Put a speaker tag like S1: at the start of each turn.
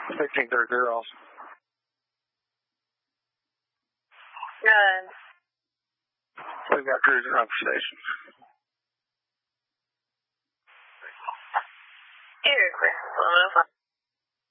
S1: They think they're girls.
S2: Good.
S1: We've got cruiser on the station.
S2: Here, Chris.